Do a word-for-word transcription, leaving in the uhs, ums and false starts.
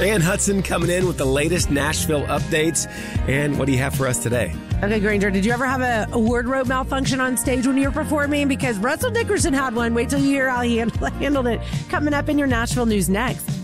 Ann Hudson coming in with the latest Nashville updates. And what do you have for us today? Okay, Granger, did you ever have a, a wardrobe malfunction on stage when you were performing? Because Russell Dickerson had one. Wait till you hear how he handled it. Coming up in your Nashville news next.